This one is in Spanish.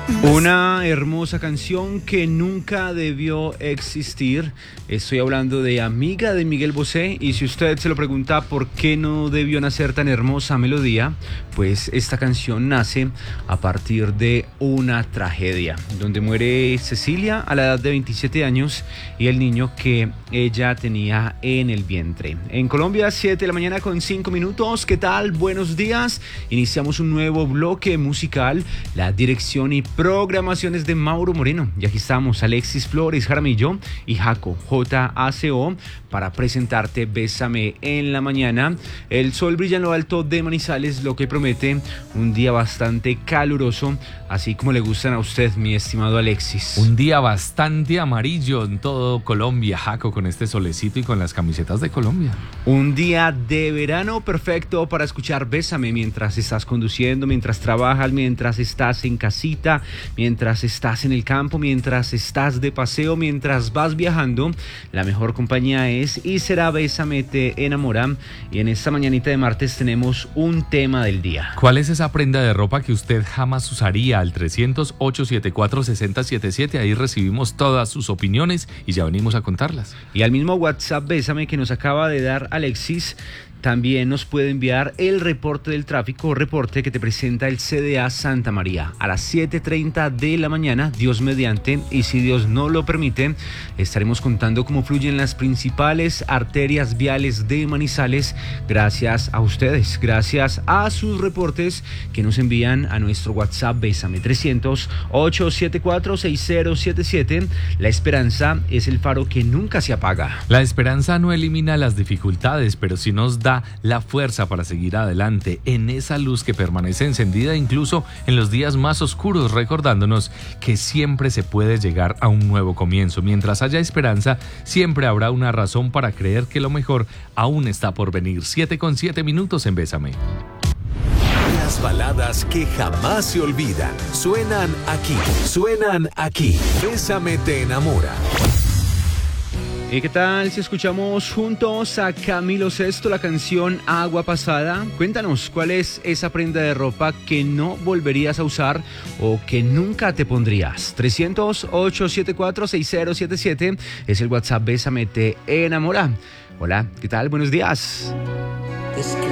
Una hermosa canción que nunca debió existir. Estoy hablando de Amiga de Miguel Bosé, y si usted se lo pregunta por qué no debió nacer tan hermosa melodía, pues esta canción nace a partir de una tragedia, donde muere Cecilia a la edad de 27 años y el niño que ella tenía en el vientre. En Colombia, 7 de la mañana con 5 minutos. ¿Qué tal? Buenos días. Iniciamos un nuevo bloque musical, la dirección y programaciones de Mauro Moreno. Y aquí estamos, Alexis Flores Jaramillo y Jaco JACO, para presentarte Bésame en la mañana. El sol brilla en lo alto de Manizales, lo que promete un día bastante caluroso, así como le gustan a usted, mi estimado Alexis. Un día bastante amarillo en todo Colombia, Jaco, con este solecito y con las camisetas de Colombia. Un día de verano perfecto para escuchar Bésame mientras estás conduciendo, mientras trabajas, mientras estás en casita, mientras estás en el campo, mientras estás de paseo, mientras vas viajando. La mejor compañía es y será Bésame Te Enamora. Y en esta mañanita de martes tenemos un tema del día. ¿Cuál es esa prenda de ropa que usted jamás usaría? Al 300-874-6077. Ahí recibimos todas sus opiniones y ya venimos a contarlas. Y al mismo WhatsApp Bésame que nos acaba de dar Alexis, también nos puede enviar el reporte del tráfico, reporte que te presenta el CDA Santa María a las 7:30 de la mañana, Dios mediante, y si Dios no lo permite, estaremos contando cómo fluyen las principales arterias viales de Manizales, gracias a ustedes, gracias a sus reportes que nos envían a nuestro WhatsApp Bésame 300-874-6077. La esperanza es el faro que nunca se apaga. La esperanza no elimina las dificultades, pero sí nos da la fuerza para seguir adelante en esa luz que permanece encendida incluso en los días más oscuros, recordándonos que siempre se puede llegar a un nuevo comienzo. Mientras haya esperanza, siempre habrá una razón para creer que lo mejor aún está por venir. 7:07 en Bésame. Las baladas que jamás se olvidan suenan aquí. Bésame Te Enamora. ¿Y qué tal si escuchamos juntos a Camilo Sesto la canción Agua Pasada? Cuéntanos, ¿cuál es esa prenda de ropa que no volverías a usar o que nunca te pondrías? 300-874-6077 es el WhatsApp Bésame Te Enamora. Hola, ¿qué tal? Buenos días.